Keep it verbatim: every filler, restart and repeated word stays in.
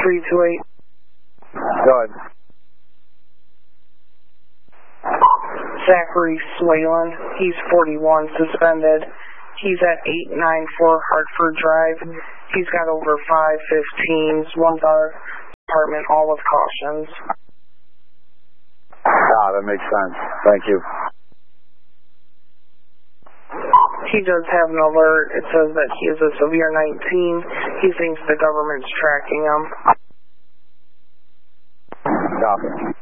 three two eight. Go ahead. Zachary Swalen, he's forty-one, suspended. He's at eight ninety-four Hartford Drive. He's got over five fifteens, one department, all with cautions. Ah, that makes sense. Thank you. He does have an alert. It says that he is a severe nineteen. He thinks the government's tracking him. Copy.